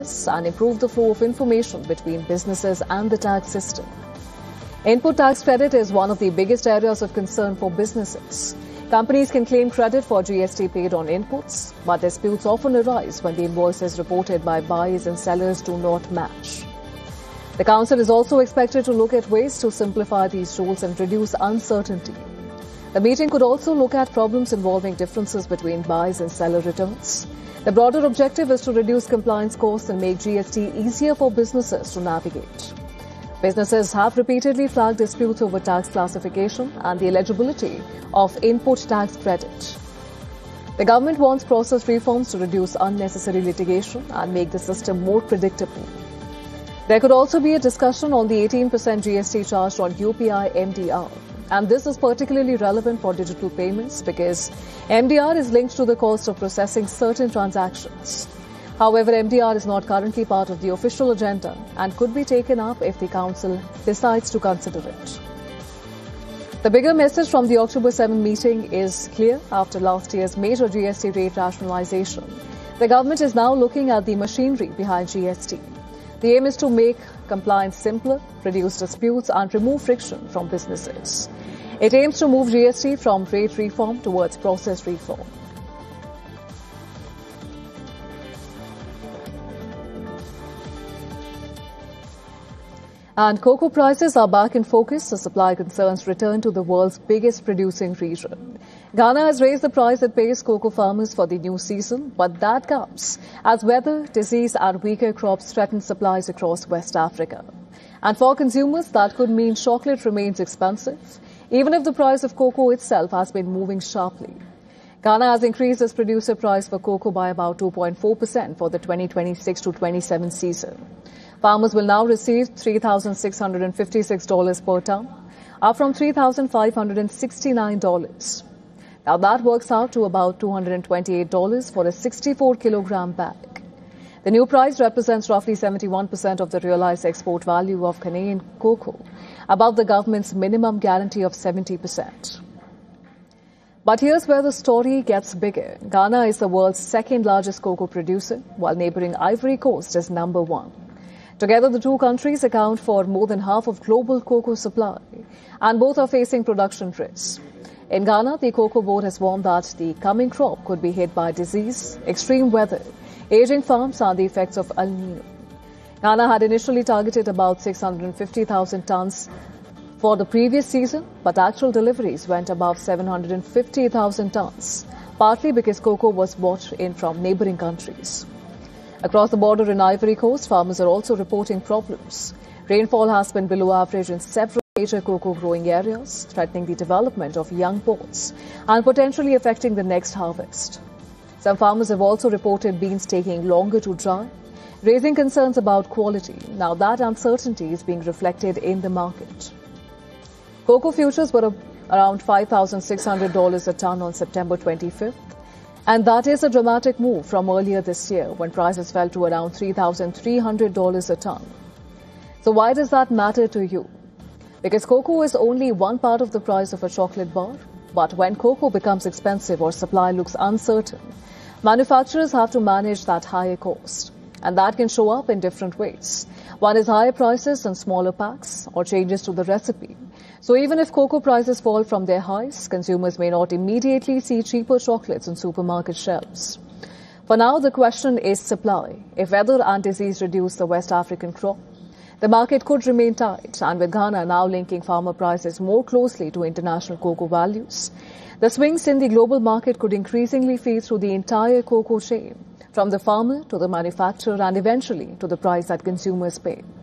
and improve the flow of information between businesses and the tax system. Input tax credit is one of the biggest areas of concern for businesses. Companies can claim credit for GST paid on inputs, but disputes often arise when the invoices reported by buyers and sellers do not match. The Council is also expected to look at ways to simplify these rules and reduce uncertainty. The meeting could also look at problems involving differences between buyers and seller returns. The broader objective is to reduce compliance costs and make GST easier for businesses to navigate. Businesses have repeatedly flagged disputes over tax classification and the eligibility of input tax credit. The government wants process reforms to reduce unnecessary litigation and make the system more predictable. There could also be a discussion on the 18% GST charged on UPI MDR. And this is particularly relevant for digital payments because MDR is linked to the cost of processing certain transactions. However, MDR is not currently part of the official agenda and could be taken up if the Council decides to consider it. The bigger message from the October 7 meeting is clear. After last year's major GST rate rationalization, the government is now looking at the machinery behind GST. The aim is to make compliance simpler, reduce disputes and remove friction from businesses. It aims to move GST from rate reform towards process reform. And cocoa prices are back in focus as supply concerns return to the world's biggest producing region. Ghana has raised the price it pays cocoa farmers for the new season, but that comes as weather, disease and weaker crops threaten supplies across West Africa. And for consumers, that could mean chocolate remains expensive, even if the price of cocoa itself has been moving sharply. Ghana has increased its producer price for cocoa by about 2.4% for the 2026-27 season. Farmers will now receive $3,656 per ton, up from $3,569. Now that works out to about $228 for a 64-kilogram bag. The new price represents roughly 71% of the realized export value of Ghanaian cocoa, above the government's minimum guarantee of 70%. But here's where the story gets bigger. Ghana is the world's second largest cocoa producer, while neighboring Ivory Coast is number one. Together, the two countries account for more than half of global cocoa supply, and both are facing production risks. In Ghana, the Cocoa Board has warned that the coming crop could be hit by disease, extreme weather, aging farms and the effects of El Nino. Ghana had initially targeted about 650,000 tons for the previous season, but actual deliveries went above 750,000 tons, partly because cocoa was bought in from neighboring countries. Across the border in Ivory Coast, farmers are also reporting problems. Rainfall has been below average in several major cocoa growing areas, threatening the development of young pods and potentially affecting the next harvest. Some farmers have also reported beans taking longer to dry, raising concerns about quality. Now that uncertainty is being reflected in the market. Cocoa futures were around $5,600 a ton on September 25th. And that is a dramatic move from earlier this year when prices fell to around $3,300 a ton. So why does that matter to you? Because cocoa is only one part of the price of a chocolate bar. But when cocoa becomes expensive or supply looks uncertain, manufacturers have to manage that higher cost. And that can show up in different ways. One is higher prices and smaller packs or changes to the recipe. So even if cocoa prices fall from their highs, consumers may not immediately see cheaper chocolates on supermarket shelves. For now, the question is supply. If weather and disease reduce the West African crop, the market could remain tight. And with Ghana now linking farmer prices more closely to international cocoa values, the swings in the global market could increasingly feed through the entire cocoa chain, from the farmer to the manufacturer and eventually to the price that consumers pay.